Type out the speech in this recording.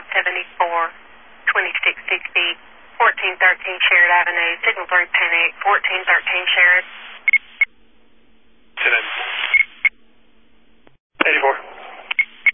2660, 1413 Sherrod Avenue, Signal 3 Panic, 1413 Sherrod.